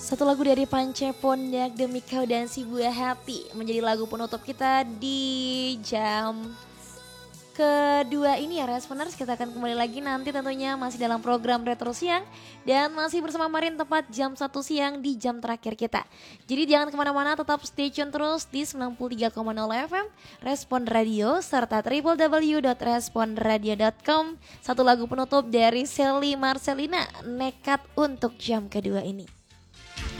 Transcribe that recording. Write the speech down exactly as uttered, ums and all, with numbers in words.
Satu lagu dari Pance Pondak, Demi Kau dan Si Buah Hati menjadi lagu penutup kita di jam kedua ini ya Responers. Kita akan kembali lagi nanti tentunya masih dalam program Retro Siang dan masih bersama Marin tepat jam satu siang di jam terakhir kita. Jadi jangan kemana-mana, tetap stay tune terus di sembilan puluh tiga koma nol F M Respon Radio serta w w w dot respon radio dot com. Satu lagu penutup dari Sally Marcelina, Nekat untuk jam kedua ini.